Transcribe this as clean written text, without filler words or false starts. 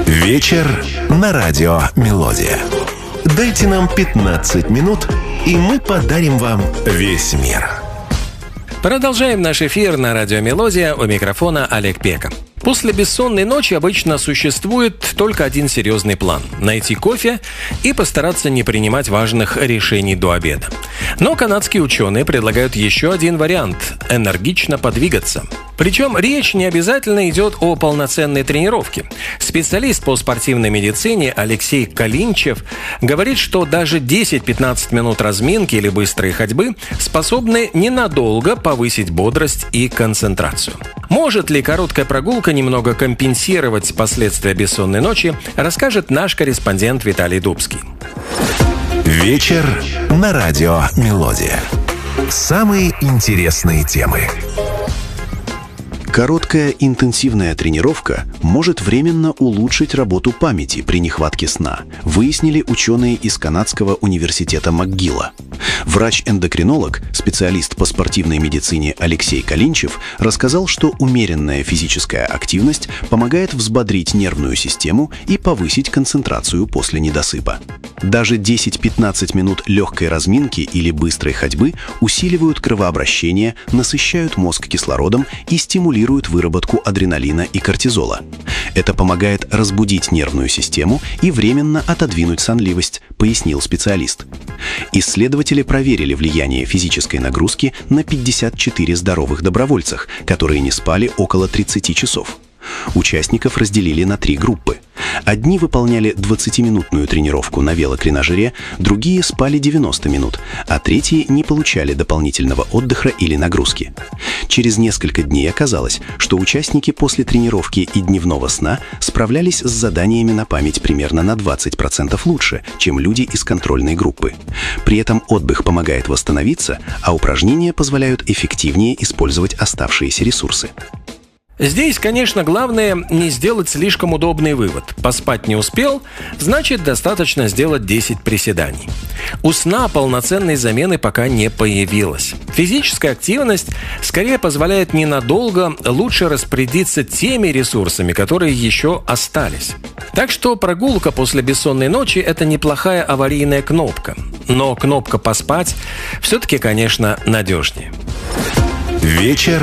Вечер на радио «Мелодия». Дайте нам 15 минут, и мы подарим вам весь мир. Продолжаем наш эфир на радио «Мелодия». У микрофона Олег Пека. После бессонной ночи обычно существует только один серьезный план – найти кофе и постараться не принимать важных решений до обеда. Но канадские ученые предлагают еще один вариант – энергично подвигаться. Причем речь не обязательно идет о полноценной тренировке. Специалист по спортивной медицине Алексей Калинчев говорит, что даже 10-15 минут разминки или быстрой ходьбы способны ненадолго повысить бодрость и концентрацию. Может ли короткая прогулка немного компенсировать последствия бессонной ночи, расскажет наш корреспондент Виталий Дубский. Вечер на радио «Мелодия». Самые интересные темы. Короткая интенсивная тренировка может временно улучшить работу памяти при нехватке сна, выяснили ученые из Канадского университета МcGill. Врач-эндокринолог, специалист по спортивной медицине Алексей Калинчев рассказал, что умеренная физическая активность помогает взбодрить нервную систему и повысить концентрацию после недосыпа. Даже 10-15 минут легкой разминки или быстрой ходьбы усиливают кровообращение, насыщают мозг кислородом и стимулируют выработку адреналина и кортизола. Это помогает разбудить нервную систему и временно отодвинуть сонливость, пояснил специалист. Исследователи проверили влияние физической нагрузки на 54 здоровых добровольцах, которые не спали около 30 часов. Участников разделили на 3 группы. Одни выполняли 20-минутную тренировку на велотренажере, другие спали 90 минут, а третьи не получали дополнительного отдыха или нагрузки. Через несколько дней оказалось, что участники после тренировки и дневного сна справлялись с заданиями на память примерно на 20% лучше, чем люди из контрольной группы. При этом отдых помогает восстановиться, а упражнения позволяют эффективнее использовать оставшиеся ресурсы. Здесь, конечно, главное не сделать слишком удобный вывод. Поспать не успел, значит, достаточно сделать 10 приседаний. У сна полноценной замены пока не появилось. Физическая активность скорее позволяет ненадолго лучше распорядиться теми ресурсами, которые еще остались. Так что прогулка после бессонной ночи – это неплохая аварийная кнопка. Но кнопка «поспать» все-таки, конечно, надежнее. Вечер